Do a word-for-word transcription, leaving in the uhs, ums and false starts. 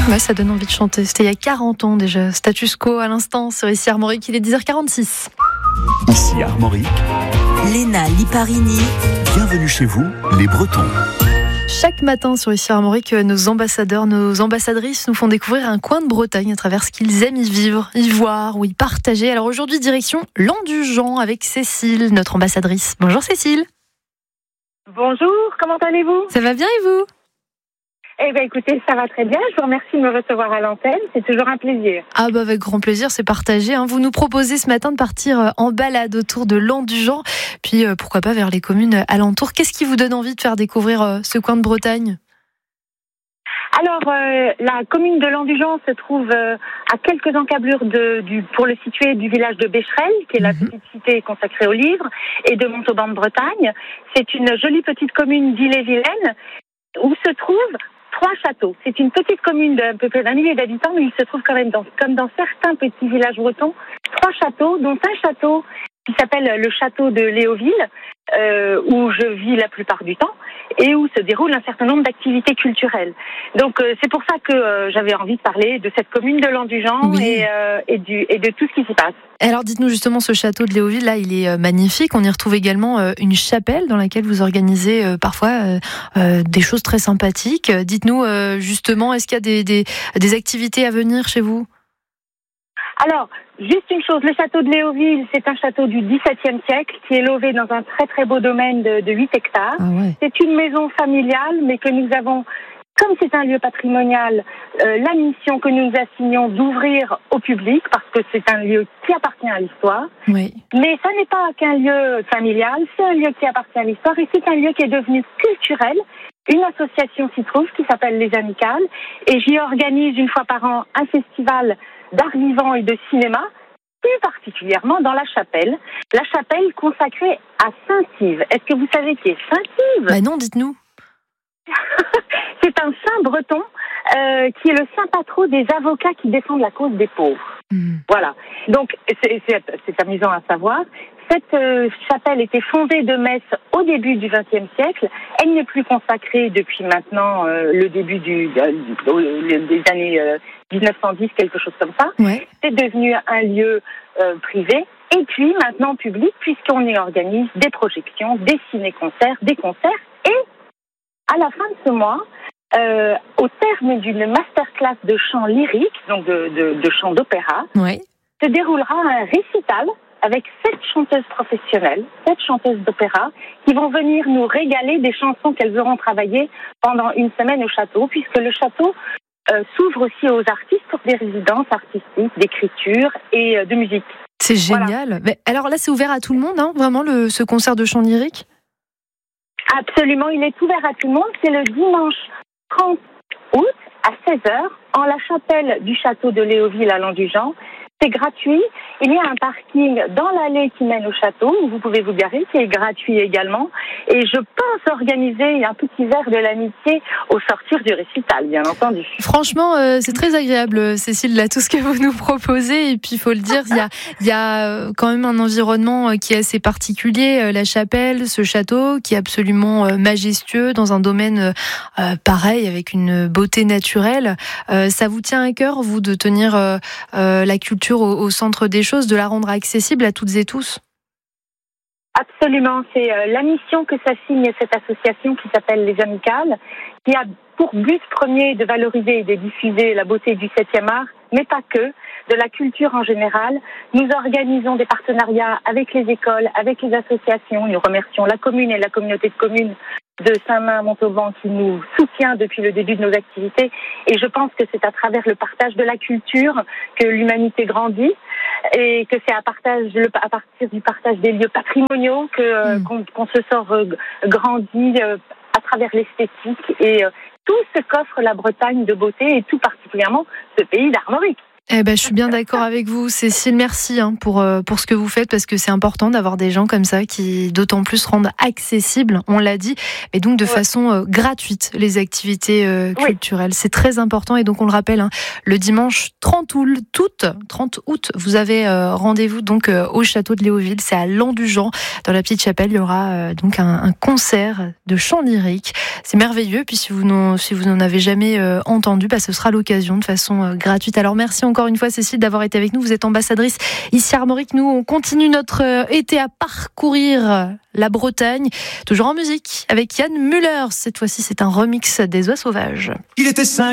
Ouais, ça donne envie de chanter. C'était il y a quarante ans déjà. Status quo à l'instant sur Ici Armorique, il est dix heures quarante-six. Ici Armorique, Léna Liparini. Bienvenue chez vous, les Bretons. Chaque matin sur Ici Armorique, nos ambassadeurs, nos ambassadrices nous font découvrir un coin de Bretagne à travers ce qu'ils aiment y vivre, y voir ou y partager. Alors aujourd'hui, direction Landugent avec Cécile, notre ambassadrice. Bonjour Cécile. Bonjour, comment allez-vous ? Ça va bien et vous ? Eh bien écoutez, ça va très bien, je vous remercie de me recevoir à l'antenne, c'est toujours un plaisir. Ah bah avec grand plaisir, c'est partagé. Hein. Vous nous proposez ce matin de partir en balade autour de Landugent, puis euh, pourquoi pas vers les communes alentours. Qu'est-ce qui vous donne envie de faire découvrir euh, ce coin de Bretagne ? Alors, euh, la commune de Landugent se trouve euh, à quelques encablures de, du, pour le situer du village de Becherel, qui est la petite cité consacrée au livre, et de Montauban de Bretagne. C'est une jolie petite commune d'Ille-et-Vilaine où se trouvent trois châteaux. C'est une petite commune d'un peu près d'un millier d'habitants, mais il se trouve quand même, dans, comme dans certains petits villages bretons, trois châteaux, dont un château qui s'appelle le château de Léoville, euh, où je vis la plupart du temps, et où se déroule un certain nombre d'activités culturelles. Donc euh, c'est pour ça que euh, j'avais envie de parler de cette commune de Landugent oui. et, euh, et, du, et de tout ce qui s'y passe. Alors dites-nous justement, ce château de Léoville, là, il est magnifique. On y retrouve également euh, une chapelle dans laquelle vous organisez euh, parfois euh, euh, des choses très sympathiques. Dites-nous euh, justement, est-ce qu'il y a des, des, des activités à venir chez vous ? Alors, juste une chose, le château de Léoville, c'est un château du dix-septième siècle qui est lové dans un très très beau domaine de, de huit hectares. Ah ouais. C'est une maison familiale, mais que nous avons, comme c'est un lieu patrimonial, euh, la mission que nous nous assignons d'ouvrir au public, parce que c'est un lieu qui appartient à l'histoire. Oui. Mais ça n'est pas qu'un lieu familial, c'est un lieu qui appartient à l'histoire, et c'est un lieu qui est devenu culturel. Une association s'y trouve qui s'appelle Les Amicales, et j'y organise une fois par an un festival d'art vivant et de cinéma, plus particulièrement dans la chapelle. La chapelle consacrée à Saint-Yves. Est-ce que vous savez qui est Saint-Yves ? Bah non, dites-nous. C'est un saint breton euh, qui est le saint patron des avocats qui défendent la cause des pauvres. Mmh. Voilà. Donc, c'est, c'est, c'est amusant à savoir. Cette euh, chapelle était fondée de Metz au début du vingtième siècle. Elle n'est plus consacrée depuis maintenant euh, le début du, euh, des années euh, dix-neuf cent dix, quelque chose comme ça. Ouais. C'est devenu un lieu euh, privé et puis maintenant public, puisqu'on y organise des projections, des ciné-concerts, des concerts. Et à la fin de ce mois, euh, au terme d'une masterclass de chant lyrique, donc de, de, de chant d'opéra, ouais. se déroulera un récital avec sept chanteuses professionnelles, sept chanteuses d'opéra, qui vont venir nous régaler des chansons qu'elles auront travaillées pendant une semaine au château, puisque le château euh, s'ouvre aussi aux artistes pour des résidences artistiques, d'écriture et euh, de musique. C'est génial. Voilà. Mais alors là, c'est ouvert à tout le monde, hein, vraiment, le, ce concert de chant lyrique ? Absolument, il est ouvert à tout le monde. C'est le dimanche trente août à seize heures, en la chapelle du château de Léoville à Landugent. C'est gratuit. Il y a un parking dans l'allée qui mène au château où vous pouvez vous garer, qui est gratuit également. Et je pense organiser un petit verre de l'amitié au sortir du récital, bien entendu. Franchement, euh, c'est très agréable, Cécile, là, tout ce que vous nous proposez. Et puis, il faut le dire, il y a, il y a quand même un environnement qui est assez particulier. La chapelle, ce château, qui est absolument majestueux, dans un domaine euh, pareil, avec une beauté naturelle. Euh, ça vous tient à cœur, vous, de tenir euh, euh, la culture au, au centre des choses, de la rendre accessible à toutes et tous ? Absolument, c'est euh, la mission que s'assigne cette association qui s'appelle Les Amicales, qui a pour but premier de valoriser et de diffuser la beauté du septième art, mais pas que, de la culture en général. Nous organisons des partenariats avec les écoles, avec les associations. Nous remercions la commune et la communauté de communes de Saint-Main-Montauban qui nous soutient depuis le début de nos activités. Et je pense que c'est à travers le partage de la culture que l'humanité grandit et que c'est à, partage, à partir du partage des lieux patrimoniaux que, mmh. qu'on, qu'on se sort euh, grandi euh, à travers l'esthétique et euh, tout ce qu'offre la Bretagne de beauté et tout particulièrement ce pays d'Armorique. Eh ben, je suis bien d'accord avec vous, Cécile. Merci hein, pour euh, pour ce que vous faites, parce que c'est important d'avoir des gens comme ça qui, d'autant plus, rendent accessible, on l'a dit, mais donc de ouais. façon euh, gratuite les activités euh, culturelles. Oui. C'est très important, et donc on le rappelle, hein, le dimanche trente août, vous avez euh, rendez-vous donc euh, au château de Léoville. C'est à Landugent, dans la petite chapelle. Il y aura euh, donc un, un concert de chant lyrique. C'est merveilleux. Puis si vous n'en si vous n'en avez jamais euh, entendu, bah, ce sera l'occasion de façon euh, gratuite. Alors merci encore une fois, Cécile, d'avoir été avec nous. Vous êtes ambassadrice ici à Armorique. Nous, on continue notre euh, été à parcourir la Bretagne, toujours en musique avec Yann Müller. Cette fois-ci, c'est un remix des Oies Sauvages. Il était cinq